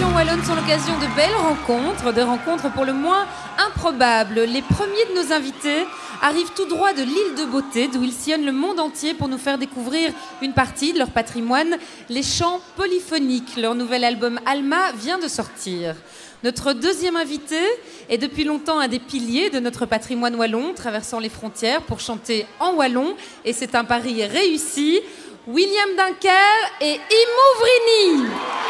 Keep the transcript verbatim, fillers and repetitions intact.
émissions wallonnes sont l'occasion de belles rencontres, de rencontres pour le moins improbables. Les premiers de nos invités arrivent tout droit de l'île de Beauté, d'où ils sillonnent le monde entier pour nous faire découvrir une partie de leur patrimoine, les chants polyphoniques. Leur nouvel album Alma vient de sortir. Notre deuxième invité est depuis longtemps un des piliers de notre patrimoine wallon, traversant les frontières pour chanter en wallon, et c'est un pari réussi. William Dunkel et Imo Vrini.